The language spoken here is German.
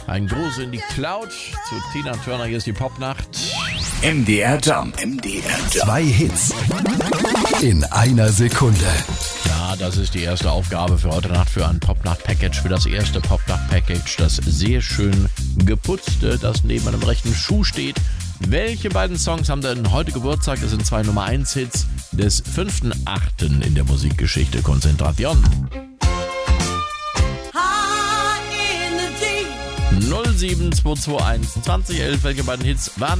Ein Gruß in die Cloud zu Tina Turner. Hier ist die Popnacht. MDR Jump. MDR Jump. 2 Hits in einer Sekunde. Ja, das ist die erste Aufgabe für heute Nacht für ein Popnacht-Package. Für das erste Popnacht-Package, das sehr schön geputzte, das neben einem rechten Schuh steht. Welche beiden Songs haben denn heute Geburtstag? Das sind 2 Nummer 1 Hits des 5.8. in der Musikgeschichte. Konzentration. 07221 2011. Welche beiden Hits waren